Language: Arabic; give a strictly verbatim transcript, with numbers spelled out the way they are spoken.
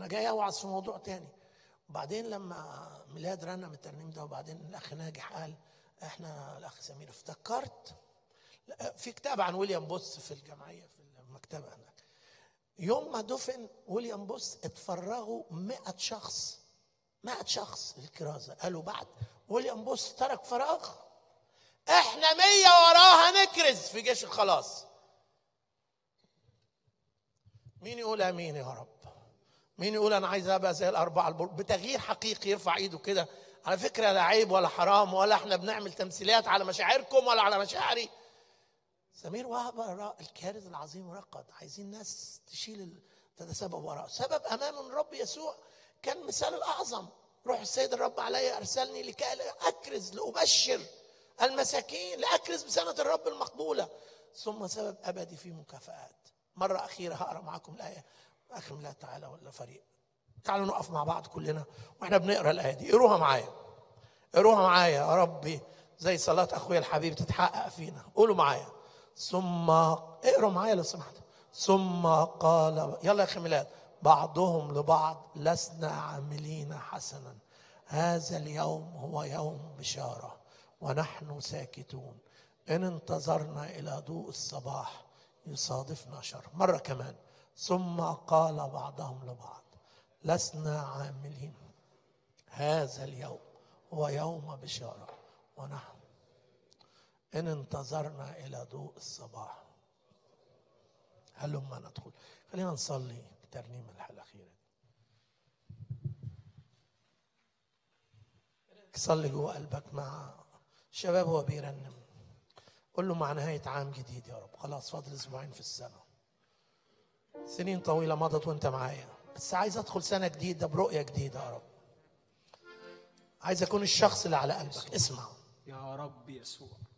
انا جاي اوعظ في موضوع تاني. وبعدين لما ميلاد رنم الترنيم ده، وبعدين الاخ ناجح قال احنا، الاخ سمير، افتكرت في كتاب عن ويليام بوس في الجمعيه في المكتبه هناك. يوم ما دفن ويليام بوس اتفرغوا مئة شخص مئة شخص للكرازه. قالوا بعد ويليام بوس ترك فراغ، احنا مية وراه هنكرز في جيش الخلاص. مين يقول امين يا رب؟ مين يقول انا عايز ابقى زي الاربعه البر بتغيير حقيقي؟ يرفع ايده كده. على فكره لا عيب ولا حرام، ولا احنا بنعمل تمثيليات على مشاعركم ولا على مشاعري. سمير وهب الكارث العظيم رقد، عايزين ناس تشيل تتسبب وراء. سبب امام الرب يسوع كان مثال الاعظم. روح السيد الرب علي ارسلني لكي اكرز لابشر المساكين، لاكرز بسنه الرب المقبوله، ثم سبب ابدي في مكافآت. مره اخيره هقرا معاكم الايه. اخي لا تعالى ولا فريق، تعالوا نقف مع بعض كلنا واحنا بنقرا الايه دي. اقروها معايا، اقروها معايا يا ربي زي صلاه اخويا الحبيب تتحقق فينا. قولوا معايا. ثم اقروا معايا لو سمحت. ثم قال، يلا يا اخي ميلاد، بعضهم لبعض لسنا عاملين حسنا، هذا اليوم هو يوم بشاره ونحن ساكتون، ان انتظرنا الى ضوء الصباح يصادفنا شر. مره كمان. ثم قال بعضهم لبعض لسنا عاملين، هذا اليوم هو يوم بشاره ونحن إن انتظرنا إلى ضوء الصباح. هلما ندخل. خلينا نصلي ترنيم الأخيرة دي. صلي جوه قلبك مع الشباب وهو بيرنم. قول له مع نهاية عام جديد يا رب، خلاص فاضل أسبوعين في السنة، سنين طويلة مضت وأنت معايا، بس عايز أدخل سنة جديدة برؤية جديدة يا رب. عايز أكون الشخص اللي على قلبك. اسمع يا رب يسوع.